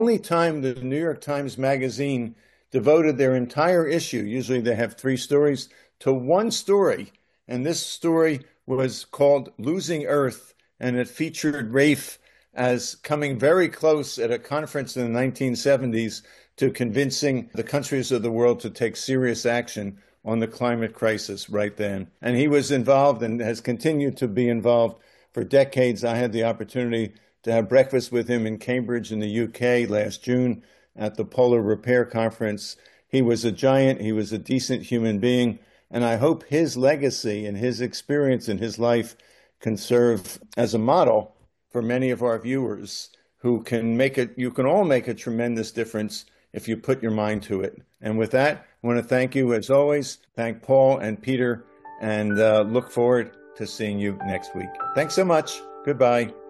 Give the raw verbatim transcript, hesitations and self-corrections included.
only time the New York Times Magazine devoted their entire issue, usually they have three stories, to one story. And this story was called Losing Earth, and it featured Rafe as coming very close at a conference in the nineteen seventies to convincing the countries of the world to take serious action on the climate crisis right then. And he was involved and has continued to be involved for decades. I had the opportunity to have breakfast with him in Cambridge in the U K last June at the Polar Repair Conference. He was a giant. He was a decent human being. And I hope his legacy and his experience in his life can serve as a model for many of our viewers who can make it. You can all make a tremendous difference if you put your mind to it. And with that, I want to thank you as always. Thank Paul and Peter, and uh, look forward to seeing you next week. Thanks so much. Goodbye.